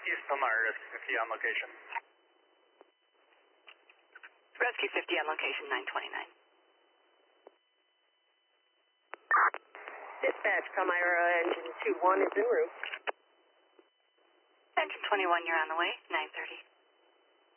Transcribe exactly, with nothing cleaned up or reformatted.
East Palmyra, Rescue fifty on location. Rescue fifty on location, nine twenty-nine. Dispatch, Palmyra engine two one is en route. Engine twenty-one, you're on the way, nine thirty.